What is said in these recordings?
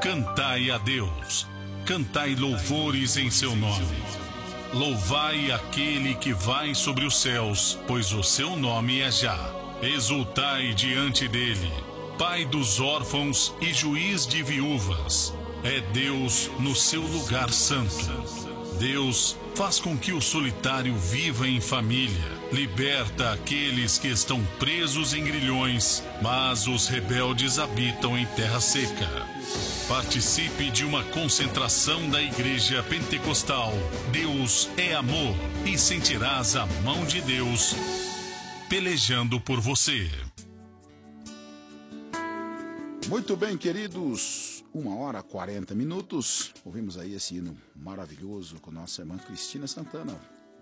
Cantai a Deus, cantai louvores em seu nome. Louvai aquele que vai sobre os céus, pois o seu nome é Já. Exultai diante dele, Pai dos órfãos e juiz de viúvas. É Deus no seu lugar santo. Deus faz com que o solitário viva em família, liberta aqueles que estão presos em grilhões, mas os rebeldes habitam em terra seca. Participe de uma concentração da Igreja Pentecostal Deus é Amor e sentirás a mão de Deus pelejando por você. Muito bem, queridos, 1h40. Ouvimos aí esse hino maravilhoso com nossa irmã Cristina Santana,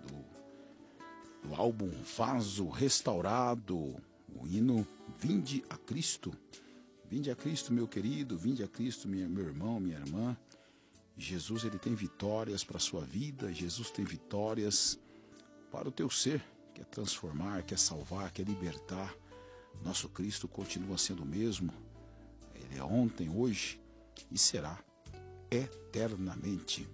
do álbum Vaso Restaurado, o hino Vinde a Cristo. Vinde a Cristo, meu querido, vinde a Cristo, meu irmão, minha irmã. Jesus, ele tem vitórias para a sua vida, Jesus tem vitórias para o teu ser, quer transformar, quer salvar, quer libertar. Nosso Cristo continua sendo o mesmo. Ele é ontem, hoje e será eternamente.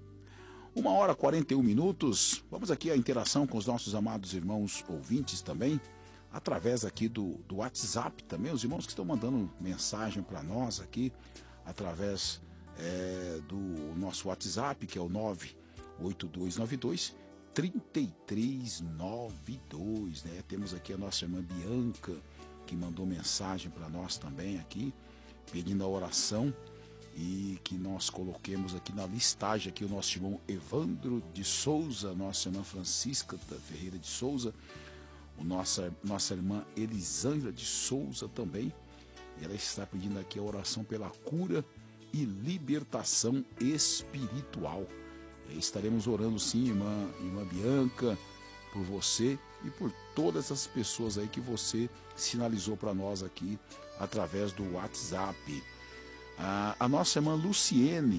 1h41. Vamos aqui à interação com os nossos amados irmãos ouvintes também, através aqui do WhatsApp também, os irmãos que estão mandando mensagem para nós aqui, através do nosso WhatsApp, que é o 98292-3392, né? Temos aqui a nossa irmã Bianca, que mandou mensagem para nós também aqui, pedindo a oração e que nós coloquemos aqui na listagem aqui o nosso irmão Evandro de Souza, nossa irmã Francisca da Ferreira de Souza, nossa irmã Elisângela de Souza também. Ela está pedindo aqui a oração pela cura e libertação espiritual. Estaremos orando sim, irmã Bianca, por você e por todas as pessoas aí que você sinalizou para nós aqui através do WhatsApp. A nossa irmã Luciene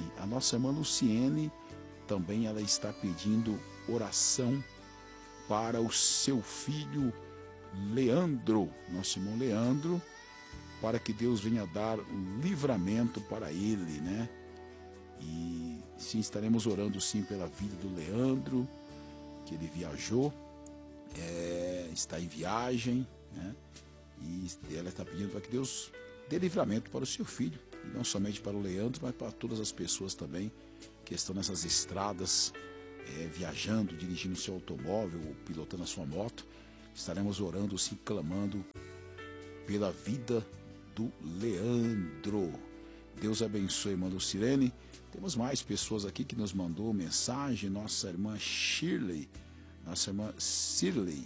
também, ela está pedindo oração para o seu filho Leandro, nosso irmão Leandro, para que Deus venha dar um livramento para ele, né? E sim, estaremos orando sim pela vida do Leandro, que ele viajou, está em viagem, né? E ela está pedindo para que Deus dê livramento para o seu filho, e não somente para o Leandro, mas para todas as pessoas também que estão nessas estradas, viajando, dirigindo seu automóvel, ou pilotando a sua moto. Estaremos orando, sim, clamando pela vida do Leandro. Deus abençoe, irmã Lucirene. Temos mais pessoas aqui que nos mandou mensagem. Nossa irmã Shirley, nossa irmã Cirlei,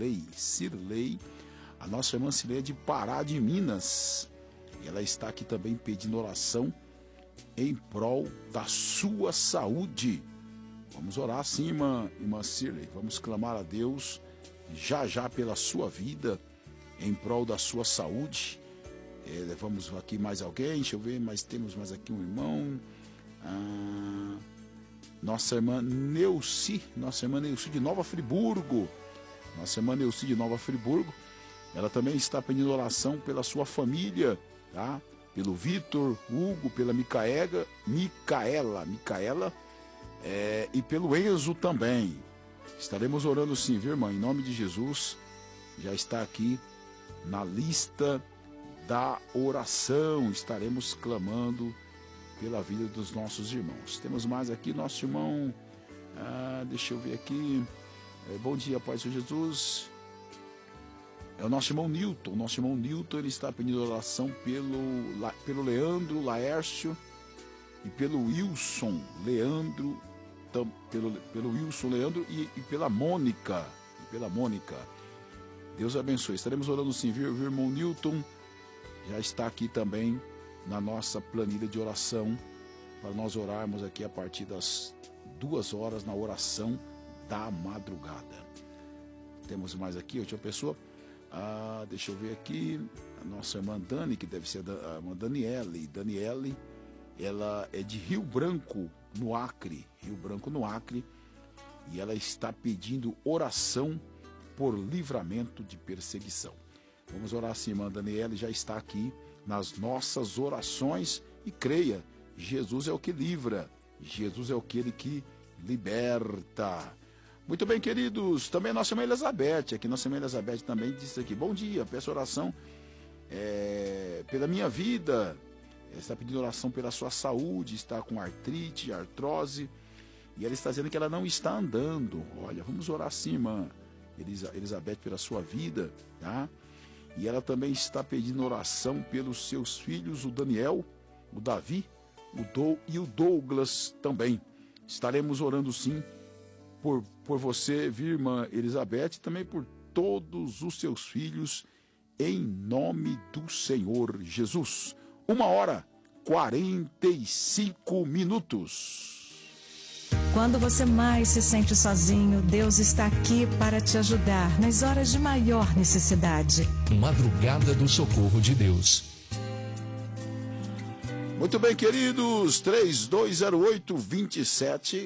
a nossa irmã Cirlei é de Pará de Minas. E ela está aqui também pedindo oração em prol da sua saúde. Vamos orar sim, irmã Cirlei. Vamos clamar a Deus já pela sua vida, em prol da sua saúde. Levamos aqui mais alguém, deixa eu ver, mas temos mais aqui um irmão. Nossa irmã Neuci de Nova Friburgo. Ela também está pedindo oração pela sua família, tá? Pelo Vitor, Hugo, pela Micaela, e pelo Enzo também. Estaremos orando sim, viu, irmã? Em nome de Jesus, já está aqui na lista da oração. Estaremos clamando pela vida dos nossos irmãos. Temos mais aqui, nosso irmão, deixa eu ver aqui. Bom dia, Pai do Senhor Jesus. É o nosso irmão Newton. Ele está pedindo oração pelo Leandro Laércio e pelo Wilson Leandro, pelo Wilson Leandro e pela Mônica. Deus abençoe. Estaremos orando sim, viu, irmão Newton? Já está aqui também na nossa planilha de oração, para nós orarmos aqui a partir das 2h na oração da madrugada. Temos mais aqui, outra pessoa. Deixa eu ver aqui. A nossa irmã Dani, que deve ser a irmã Daniele. Ela é de Rio Branco, no Acre. E ela está pedindo oração por livramento de perseguição. Vamos orar sim, irmã Daniele, já está aqui nas nossas orações, e creia, Jesus é o que livra, Jesus é aquele que liberta. Muito bem, queridos, também nossa irmã Elizabeth, aqui nossa irmã Elizabeth também disse aqui, bom dia, peço oração pela minha vida, está pedindo oração pela sua saúde, está com artrite, artrose, e ela está dizendo que ela não está andando. Olha, vamos orar sim, irmã Elizabeth, pela sua vida, tá? E ela também está pedindo oração pelos seus filhos, o Daniel, o Davi, e o Douglas também. Estaremos orando sim por você, viu, irmã Elizabeth, e também por todos os seus filhos, em nome do Senhor Jesus. 1h45. Quando você mais se sente sozinho, Deus está aqui para te ajudar nas horas de maior necessidade. Madrugada do Socorro de Deus. Muito bem, queridos, 3208-2743,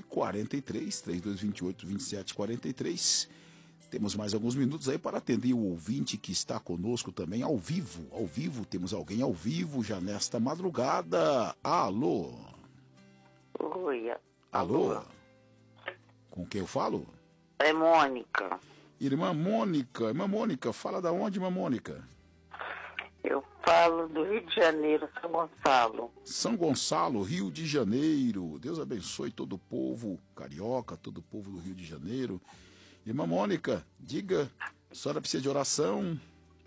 3228-2743. Temos mais alguns minutos aí para atender o ouvinte que está conosco também ao vivo. Ao vivo, temos alguém ao vivo já nesta madrugada. Alô? Oi. Alô? Com quem eu falo? É Mônica. Irmã Mônica, fala da onde, irmã Mônica? Eu falo do Rio de Janeiro, São Gonçalo. São Gonçalo, Rio de Janeiro. Deus abençoe todo o povo carioca, todo o povo do Rio de Janeiro. Irmã Mônica, diga, a senhora precisa de oração?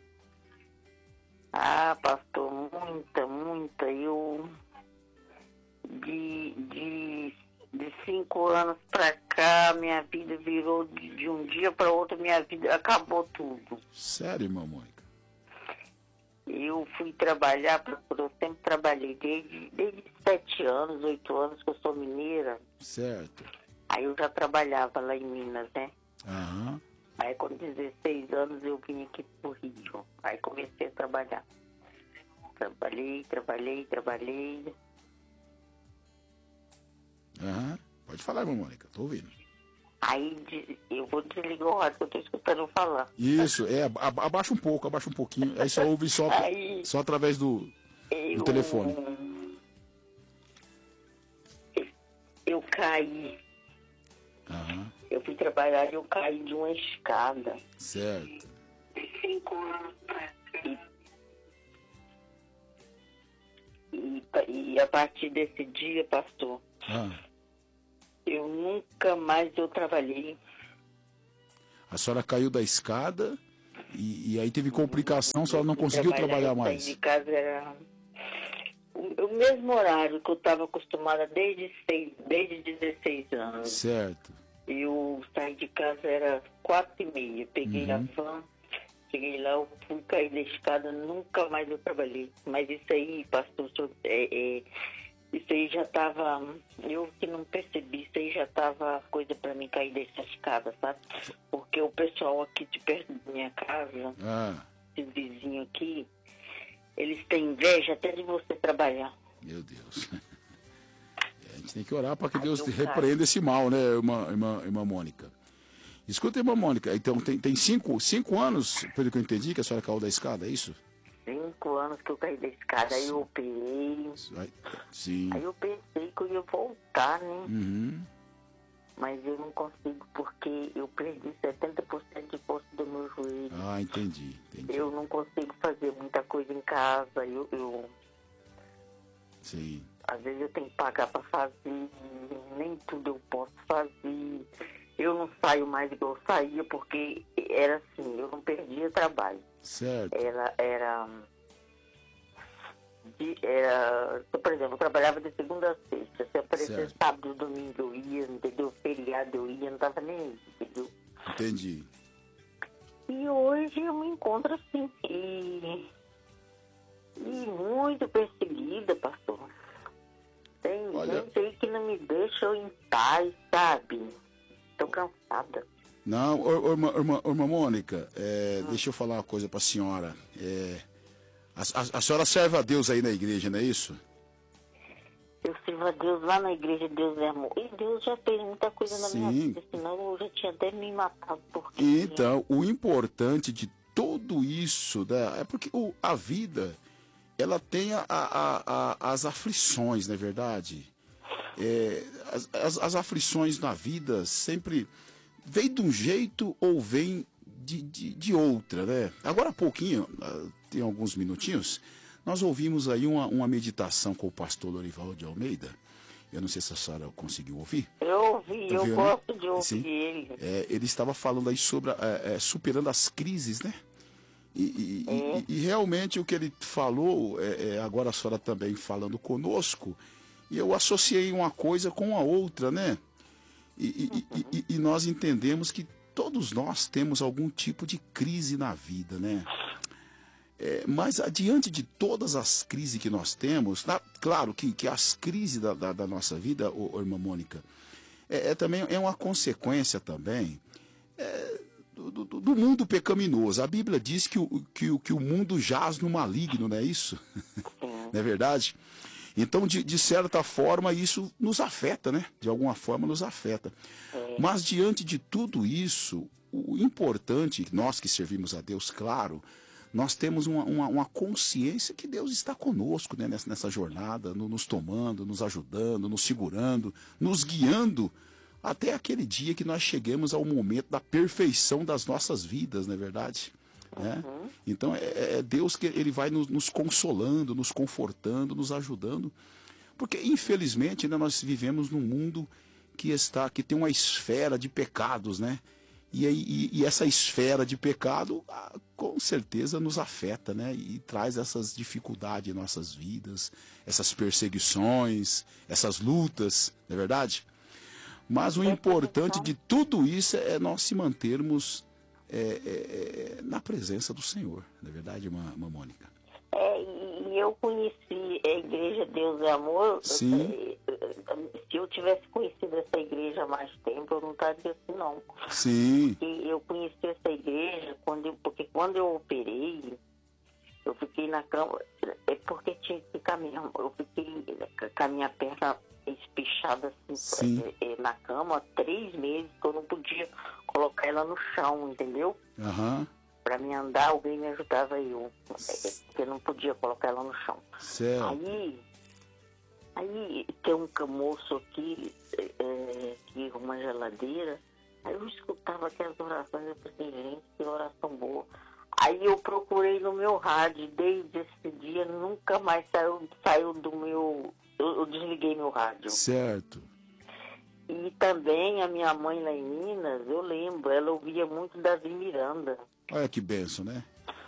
Ah, pastor, muita. Eu, de 5 anos pra cá, minha vida virou de um dia para outro, minha vida acabou tudo. Sério, irmã Mônica? Eu fui trabalhar, eu sempre trabalhei desde 7 anos, 8 anos, que eu sou mineira. Certo. Aí eu já trabalhava lá em Minas, né? Aham. Aí com 16 anos eu vim aqui pro Rio. Aí comecei a trabalhar. Trabalhei. Aham. Pode falar, irmã Mônica, tô ouvindo. Aí eu vou desligar o rádio que eu tô escutando eu falar. Isso, abaixa um pouquinho. Aí só ouve só através do telefone. Eu caí. Aham. Eu fui trabalhar e eu caí de uma escada. Certo. 5 anos pra cá. E a partir desse dia, pastor, eu nunca mais trabalhei. A senhora caiu da escada e aí teve complicação, a senhora não conseguiu trabalhar mais. De casa era o mesmo horário que eu estava acostumada desde 16 anos. Certo. Eu saí de casa, era 4h30. Peguei a van, cheguei lá, eu fui cair da escada, nunca mais eu trabalhei. Mas isso aí, pastor, isso aí já estava, eu que não percebi, isso aí já estava coisa para mim cair dessa escada, sabe? Porque o pessoal aqui de perto da minha casa, esse vizinho aqui, eles têm inveja até de você trabalhar. Meu Deus. A gente tem que orar para que Deus repreenda esse mal, né, irmã Mônica? Escuta, irmã Mônica, então tem 5 anos, pelo que eu entendi, que a senhora caiu da escada, é isso? 5 anos que eu caí da escada, aí eu operei. Sim. Aí eu pensei que eu ia voltar, né? Uhum. Mas eu não consigo porque eu perdi 70% de força do meu joelho. Ah, entendi. Eu não consigo fazer muita coisa em casa. Sim. Às vezes eu tenho que pagar para fazer, nem tudo eu posso fazer. Eu não saio mais igual eu saía porque era assim, eu não perdia trabalho. Certo. Por exemplo, eu trabalhava de segunda a sexta. Se aparecer sábado, domingo eu ia, entendeu? Feriado eu ia, não tava nem aí, entendeu? Entendi. E hoje eu me encontro assim, e muito perseguida, pastor. Tem gente aí que não me deixa eu em paz, sabe? Tô cansada. Não, irmã Mônica, deixa eu falar uma coisa pra senhora. A senhora serve a Deus aí na igreja, não é isso? Eu sirvo a Deus lá na igreja, Deus é amor. E Deus já fez muita coisa na minha vida, senão eu já tinha até me matado. Porque... Então, o importante de tudo isso, né, é porque a vida, ela tem as aflições, não é verdade? As aflições na vida sempre vem de um jeito ou vem de outra, né? Agora há pouquinho, tem alguns minutinhos, nós ouvimos aí uma meditação com o pastor Lorival de Almeida. Eu não sei se a senhora conseguiu ouvir. Eu ouvi, eu gosto de ouvir Sim. ele. Ele estava falando aí sobre superando as crises, né? E realmente o que ele falou, agora a senhora também falando conosco, e eu associei uma coisa com a outra, né? E nós entendemos que todos nós temos algum tipo de crise na vida, né? Mas diante de todas as crises que nós temos, claro que as crises da nossa vida, irmã Mônica, também é uma consequência também do mundo pecaminoso. A Bíblia diz que o mundo jaz no maligno, não é isso? Não é verdade? Então, de certa forma, isso nos afeta, né? De alguma forma nos afeta. Mas diante de tudo isso, o importante, nós que servimos a Deus, claro, nós temos uma consciência que Deus está conosco, né, nessa jornada, nos tomando, nos ajudando, nos segurando, nos guiando, até aquele dia que nós cheguemos ao momento da perfeição das nossas vidas, não é verdade? Né? Então é Deus que ele vai nos consolando, nos confortando, nos ajudando, porque infelizmente, né, nós vivemos num mundo que tem uma esfera de pecados, né? E essa esfera de pecado, com certeza, nos afeta, né? E traz essas dificuldades em nossas vidas, essas perseguições, essas lutas, não é verdade? Mas o importante de tudo isso é nós se mantermos na presença do Senhor, não é verdade, irmã Mônica? E eu conheci a Igreja Deus é Amor. Sim. Se eu tivesse conhecido essa igreja há mais tempo, eu não estaria assim, não. Sim. Porque eu conheci essa igreja porque quando eu operei, eu fiquei na cama, porque tinha que caminhar, eu fiquei com a minha perna espichada assim, na cama 3 meses, que eu não podia colocar ela no chão, entendeu? Para me andar, alguém me ajudava porque eu não podia colocar ela no chão. Certo. Aí tem um moço aqui, que uma geladeira, aí eu escutava aquelas orações, eu pensei, gente, que oração boa. Aí eu procurei no meu rádio, desde esse dia nunca mais saiu do meu... Eu desliguei meu rádio. Certo. E também a minha mãe lá em Minas, eu lembro, ela ouvia muito Davi Miranda. Olha que benção, né?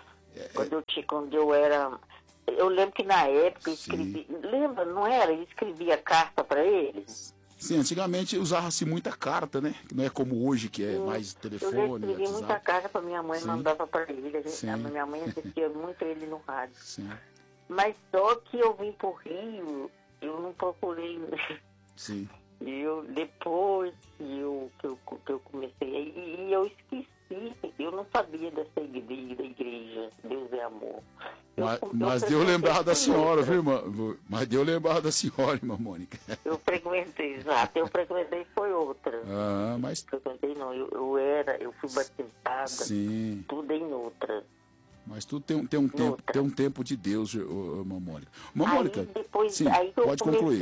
Quando eu era... Eu lembro que na época eu escrevi... Lembra, não era? Eu escrevia carta para eles. Sim, antigamente usava-se muita carta, né? Não é como hoje, que é mais telefone, eu escrevi WhatsApp. muita carta para minha mãe, mandava para ele. Sim. A minha mãe assistia muito ele no rádio. Sim. Mas só que eu vim pro Rio, eu não procurei. Sim. Depois que eu comecei, e eu esqueci, eu não sabia dessa igreja, Deus é Amor. Mas deu lembrar da senhora, viu, irmã? Mas deu lembrar da senhora, irmã Mônica. Eu frequentei foi outra. Mas... Eu frequentei não, eu fui batizada, sim, tudo em outra. Mas tudo tem um tempo de Deus, irmã Mônica. Irmã Mônica, depois, sim, aí pode concluir.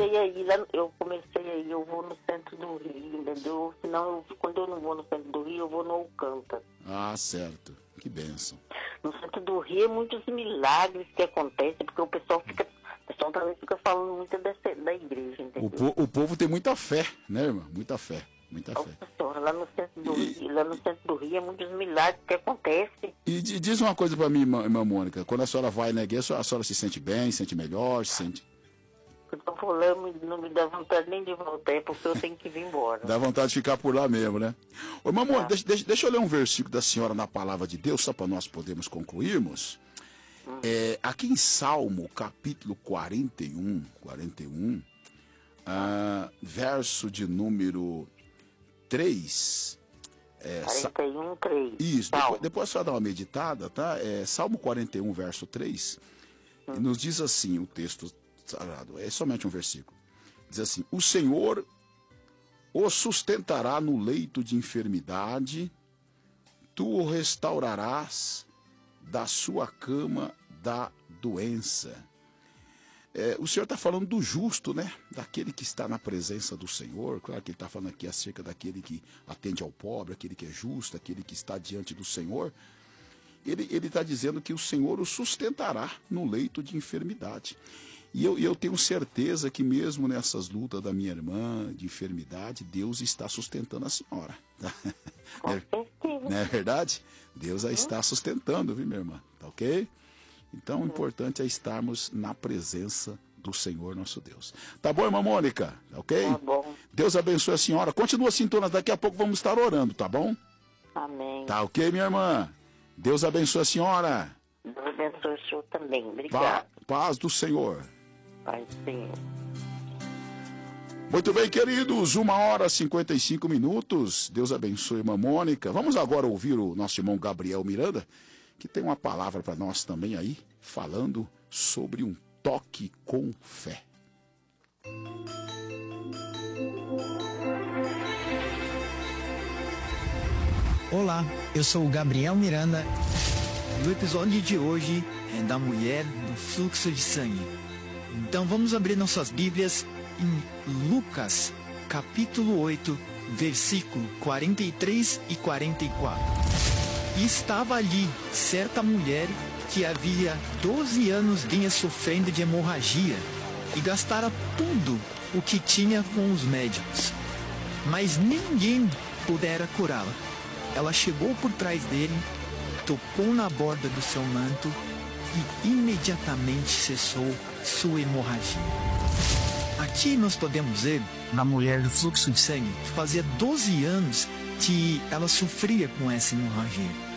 Eu vou no centro do Rio, entendeu? Senão, quando eu não vou no centro do Rio, eu vou no Alcântara. Certo. Que bênção. No centro do Rio, muitos milagres que acontecem, porque o pessoal também fica falando muito da igreja, entendeu? O povo tem muita fé, né, irmã? Muita fé. Lá no centro do Rio, é muitos milagres que acontecem. E diz uma coisa pra mim, irmã Mônica. Quando a senhora vai na igreja, a senhora se sente bem, se sente melhor, se sente... Quando eu for lá, não me dá vontade nem de voltar, porque eu tenho que vir embora. Dá vontade de ficar por lá mesmo, né? Ô, irmã Mônica, deixa eu ler um versículo da senhora na palavra de Deus, só para nós podermos concluirmos. Aqui em Salmo, capítulo 41, verso de número 3. 41, 3. Isso, depois só dá uma meditada, tá? Salmo 41, verso 3, nos diz assim o texto sagrado, é somente um versículo. Diz assim: o Senhor o sustentará no leito de enfermidade, tu o restaurarás da sua cama da doença. O Senhor está falando do justo, né? Daquele que está na presença do Senhor. Claro que ele está falando aqui acerca daquele que atende ao pobre, aquele que é justo, aquele que está diante do Senhor. Ele está dizendo que o Senhor o sustentará no leito de enfermidade. E eu tenho certeza que mesmo nessas lutas da minha irmã de enfermidade, Deus está sustentando a senhora. Tá? Não é verdade? Deus a está sustentando, viu, minha irmã? Tá ok? Então, o importante é estarmos na presença do Senhor nosso Deus. Tá bom, irmã Mônica? Ok? Tá bom. Deus abençoe a senhora. Continua sintonas, daqui a pouco vamos estar orando, tá bom? Amém. Tá ok, minha irmã? Deus abençoe a senhora. Deus abençoe o senhor também. Obrigado. Paz do Senhor. Paz do Senhor. Muito bem, queridos, 1h55. Deus abençoe a irmã Mônica. Vamos agora ouvir o nosso irmão Gabriel Miranda, que tem uma palavra para nós também aí, falando sobre um toque com fé. Olá, eu sou o Gabriel Miranda. E o episódio de hoje é da mulher do fluxo de sangue. Então vamos abrir nossas Bíblias em Lucas, capítulo 8, versículo 43 e 44. E estava ali certa mulher que havia 12 anos vinha sofrendo de hemorragia e gastara tudo o que tinha com os médicos, mas ninguém pudera curá-la. Ela chegou por trás dele, tocou na borda do seu manto e imediatamente cessou sua hemorragia. Aqui nós podemos ver na mulher do fluxo de sangue que fazia 12 anos que ela sofria com essa hemorragia.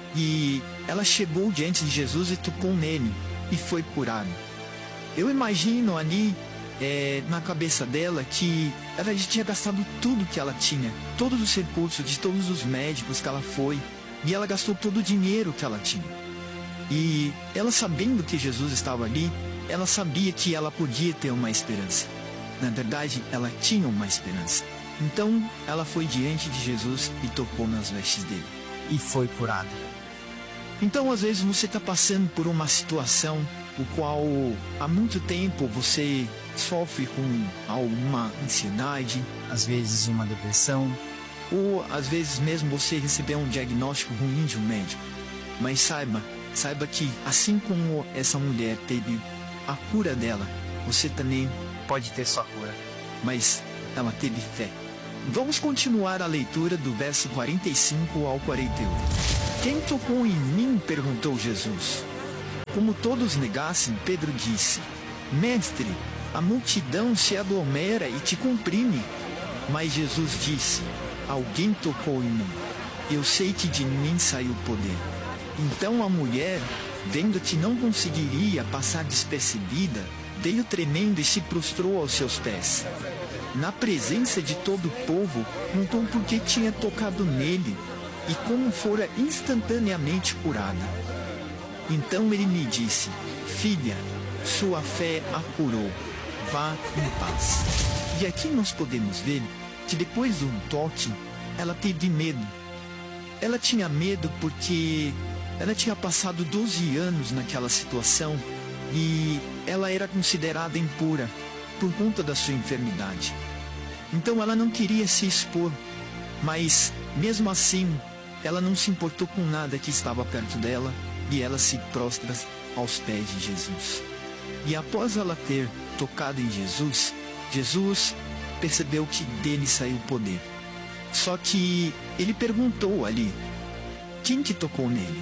E ela chegou diante de Jesus e tocou nele e foi curada. Eu imagino ali na cabeça dela que ela já tinha gastado tudo que ela tinha, todos os recursos de todos os médicos que ela foi, e ela gastou todo o dinheiro que ela tinha. E ela, sabendo que Jesus estava ali, ela sabia que ela podia ter uma esperança. Na verdade, ela tinha uma esperança. Então ela foi diante de Jesus e tocou nas vestes dele e foi curada. Então, às vezes você está passando por uma situação o qual há muito tempo você sofre com alguma ansiedade, às vezes uma depressão, ou às vezes mesmo você recebeu um diagnóstico ruim de um médico. Mas saiba que assim como essa mulher teve a cura dela, você também pode ter sua cura. Mas ela teve fé. Vamos continuar a leitura do verso 45 ao 48. Quem tocou em mim? Perguntou Jesus. Como todos negassem, Pedro disse: Mestre, a multidão se aglomera e te comprime. Mas Jesus disse: Alguém tocou em mim. Eu sei que de mim saiu poder. Então a mulher, vendo que não conseguiria passar despercebida, veio tremendo e se prostrou aos seus pés. Na presença de todo o povo, contou por que tinha tocado nele e como fora instantaneamente curada. Então ele lhe disse: Filha, sua fé a curou. Vá em paz. E aqui nós podemos ver que depois do toque, ela teve medo. Ela tinha medo porque ela tinha passado 12 anos naquela situação e ela era considerada impura por conta da sua enfermidade. Então ela não queria se expor, mas mesmo assim ela não se importou com nada que estava perto dela e ela se prostra aos pés de Jesus. E após ela ter tocado em Jesus, Jesus percebeu que dele saiu o poder. Só que ele perguntou ali: quem que tocou nele?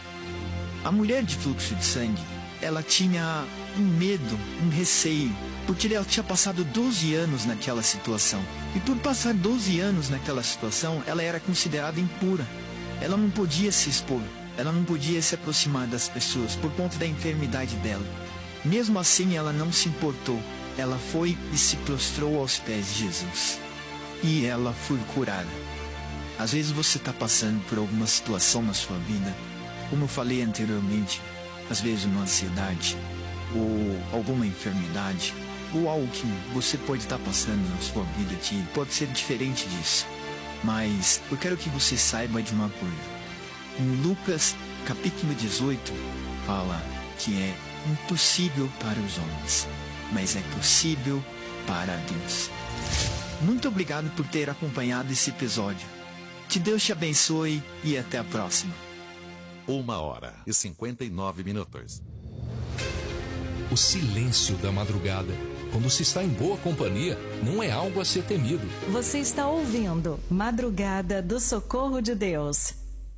A mulher de fluxo de sangue, ela tinha um medo, um receio, porque ela tinha passado 12 anos naquela situação. E por passar 12 anos naquela situação, ela era considerada impura. Ela não podia se expor, ela não podia se aproximar das pessoas por conta da enfermidade dela. Mesmo assim, ela não se importou. Ela foi e se prostrou aos pés de Jesus. E ela foi curada. Às vezes você está passando por alguma situação na sua vida, como eu falei anteriormente, às vezes uma ansiedade, ou alguma enfermidade, ou algo que você pode estar passando na sua vida que pode ser diferente disso. Mas eu quero que você saiba de uma coisa. Em Lucas capítulo 18, fala que é impossível para os homens, mas é possível para Deus. Muito obrigado por ter acompanhado esse episódio. Que Deus te abençoe e até a próxima. 1h59. O silêncio da madrugada, quando se está em boa companhia, não é algo a ser temido. Você está ouvindo Madrugada do Socorro de Deus.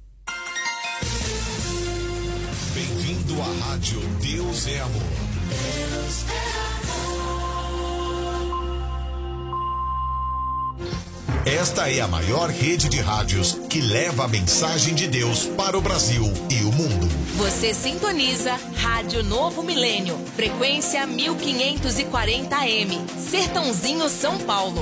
Bem-vindo à rádio Deus é Amor. Deus é Esta é a maior rede de rádios que leva a mensagem de Deus para o Brasil e o mundo. Você sintoniza Rádio Novo Milênio, frequência 1540 AM, Sertãozinho, São Paulo,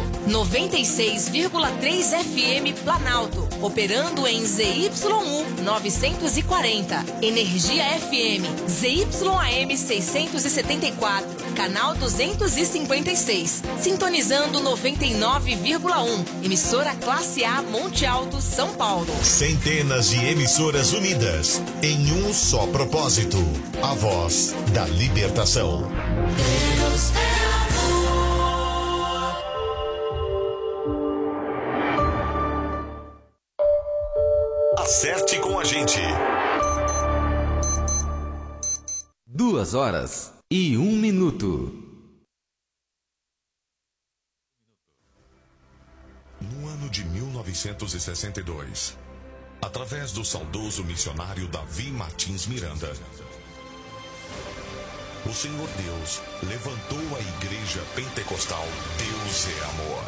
96,3 FM Planalto, operando em ZYU 940, Energia FM, ZYAM 674, canal 256, sintonizando 99,1, emissora Classe A Monte Alto, São Paulo. Centenas de emissoras unidas em um só propósito: a voz da libertação. Deus é amor. Acerte com a gente. 2h01. No ano de 1962, através do saudoso missionário Davi Martins Miranda, o Senhor Deus levantou a Igreja Pentecostal Deus é Amor.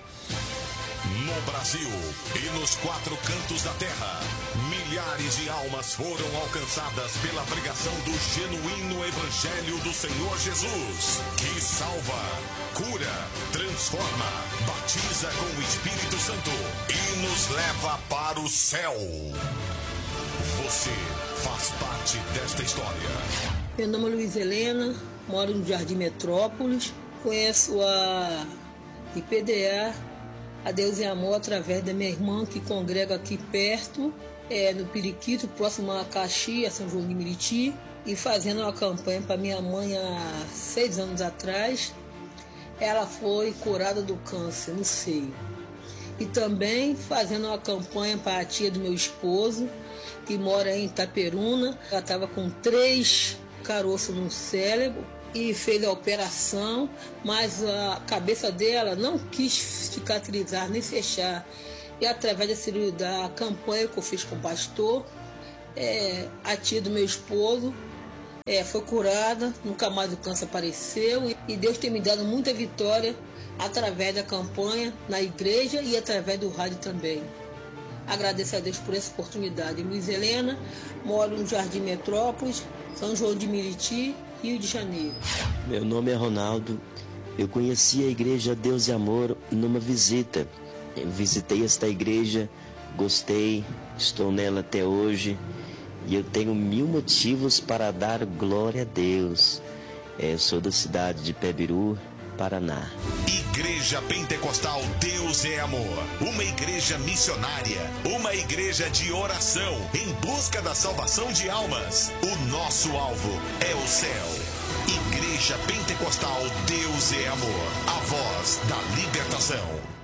No Brasil e nos 4 cantos da terra, milhares de almas foram alcançadas pela pregação do genuíno Evangelho do Senhor Jesus, que salva, cura, transforma, batiza com o Espírito Santo e nos leva para o céu. Você faz parte desta história. Meu nome é Luiz Helena, moro no Jardim Metrópolis, conheço a IPDA, a Deus é Amor, através da minha irmã que congrega aqui perto, no Periquito, próximo a Caxias, São João de Meriti, e fazendo uma campanha para minha mãe há 6 anos atrás. Ela foi curada do câncer no seio. E também fazendo uma campanha para a tia do meu esposo, que mora em Itaperuna. Ela estava com 3 caroços no cérebro e fez a operação, mas a cabeça dela não quis cicatrizar nem fechar. E através da cirurgia, da campanha que eu fiz com o pastor, a tia do meu esposo foi curada, nunca mais o câncer apareceu, e Deus tem me dado muita vitória através da campanha na igreja e através do rádio também. Agradeço a Deus por essa oportunidade. Luiz Helena, moro no Jardim Metrópolis, São João de Meriti, Rio de Janeiro. Meu nome é Ronaldo. Eu conheci a igreja Deus e Amor numa visita. Eu visitei esta igreja, gostei, estou nela até hoje e eu tenho 1000 motivos para dar glória a Deus. Eu sou da cidade de Pebiru, Paraná. Igreja Pentecostal Deus é Amor, uma igreja missionária, uma igreja de oração em busca da salvação de almas. O nosso alvo é o céu. Igreja Pentecostal Deus é Amor, a voz da libertação.